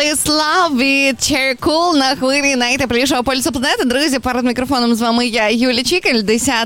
Борислав від Черкул на хвилі найтеплішого полюсу планети. Друзі, перед мікрофоном з вами я, Юлія Чікель,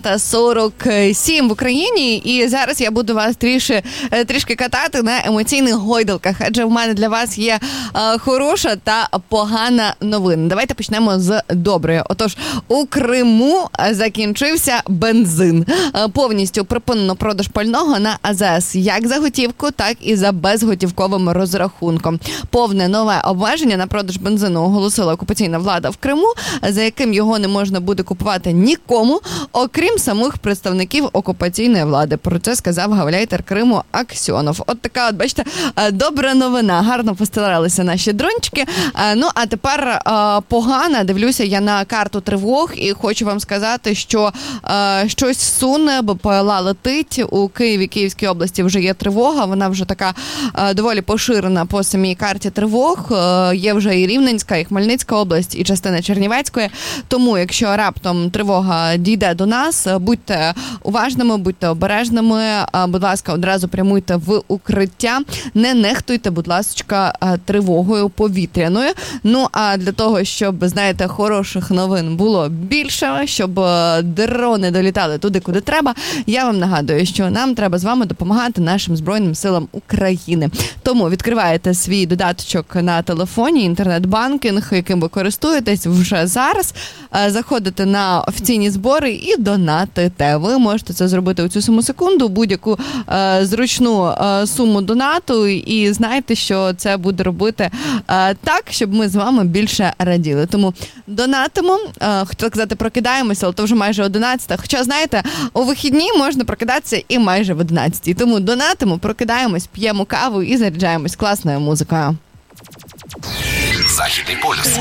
10:47 в Україні. І зараз я буду вас трішки катати на емоційних гойдалках, адже в мене для вас є хороша та погана новина. Давайте почнемо з доброї. Отож, у Криму закінчився бензин. Повністю припинено продаж пального на АЗС, як за готівку, так і за безготівковим розрахунком. Повне нове обмеження на продаж бензину оголосила окупаційна влада в Криму, за яким його не можна буде купувати нікому, окрім самих представників окупаційної влади. Про це сказав гауляйтер Криму Аксьонов. От така, бачите, добра новина. Гарно постаралися наші дрончики. Ну, а тепер погана. Дивлюся я на карту тривог і хочу вам сказати, що щось суне, БПЛА летить. У Києві, Київській області вже є тривога. Вона вже така доволі поширена по самій карті тривог. Є вже і Рівненська, і Хмельницька область, і частина Чернівецької. Тому, якщо раптом тривога дійде до нас, будьте уважними, будьте обережними. Будь ласка, одразу прямуйте в укриття. Не нехтуйте, будь ласка, тривогою повітряною. Ну, а для того, щоб, знаєте, хороших новин було більше, щоб дрони долітали туди, куди треба, я вам нагадую, що нам треба з вами допомагати нашим Збройним силам України. Тому відкриваєте свій додаточок на телефоні, інтернет-банкінг, яким ви користуєтесь вже зараз, заходите на офіційні збори і донатите. Ви можете це зробити у цю саму секунду, будь-яку зручну суму донату, і знаєте, що це буде робити так, щоб ми з вами більше раділи. Тому донатимо, хотіла сказати, прокидаємося, але то вже майже 11. Хоча, знаєте, у вихідні можна прокидатися і майже в 11. Тому донатимо, прокидаємось, п'ємо каву і заряджаємось класною музикою. Західний полюс.